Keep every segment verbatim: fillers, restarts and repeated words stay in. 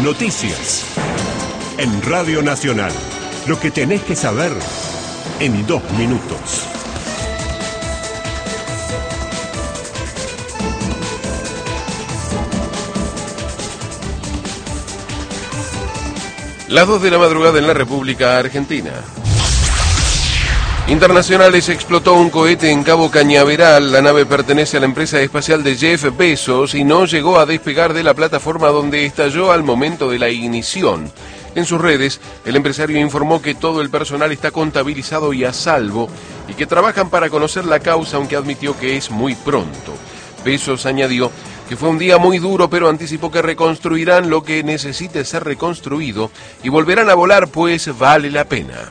Noticias. En Radio Nacional. Lo que tenés que saber en dos minutos. Las dos de la madrugada en la República Argentina. Internacionales explotó un cohete en Cabo Cañaveral. La nave pertenece a la empresa espacial de Jeff Bezos y no llegó a despegar de la plataforma donde estalló al momento de la ignición. En sus redes, el empresario informó que todo el personal está contabilizado y a salvo y que trabajan para conocer la causa, aunque admitió que es muy pronto. Bezos añadió que fue un día muy duro, pero anticipó que reconstruirán lo que necesite ser reconstruido y volverán a volar, pues vale la pena.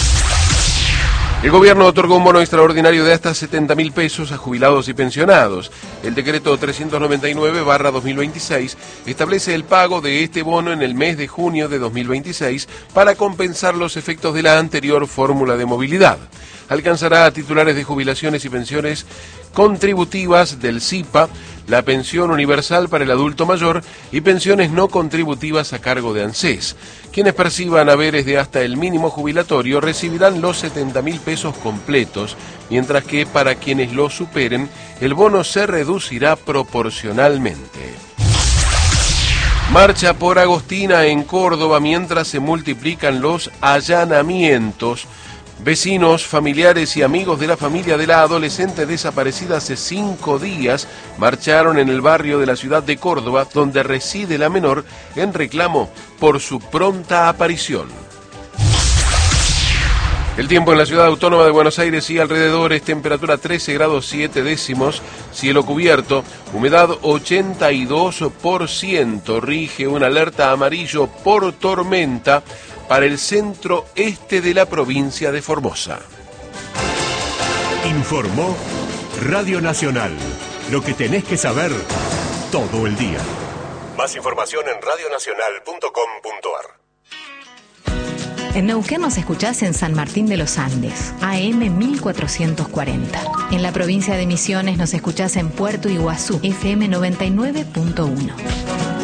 El gobierno otorgó un bono extraordinario de hasta setenta mil pesos a jubilados y pensionados. El decreto trescientos noventa y nueve barra dos mil veintiséis establece el pago de este bono en el mes de junio de dos mil veintiséis para compensar los efectos de la anterior fórmula de movilidad. Alcanzará a titulares de jubilaciones y pensiones contributivas del S I P A, la pensión universal para el adulto mayor y pensiones no contributivas a cargo de ANSES. Quienes perciban haberes de hasta el mínimo jubilatorio recibirán los setenta mil pesos completos, mientras que para quienes lo superen, el bono se reducirá proporcionalmente. Marcha por Agostina en Córdoba mientras se multiplican los allanamientos. Vecinos, familiares y amigos de la familia de la adolescente desaparecida hace cinco días marcharon en el barrio de la ciudad de Córdoba, donde reside la menor, en reclamo por su pronta aparición. El tiempo en la ciudad autónoma de Buenos Aires y alrededores: temperatura trece grados siete décimos, cielo cubierto, humedad ochenta y dos por ciento, rige una alerta amarillo por tormenta para el centro este de la provincia de Formosa. Informó Radio Nacional. Lo que tenés que saber todo el día. Más información en radio nacional punto com punto a r. En Neuquén nos escuchás en San Martín de los Andes, A M mil cuatrocientos cuarenta. En la provincia de Misiones nos escuchás en Puerto Iguazú, F M noventa y nueve punto uno.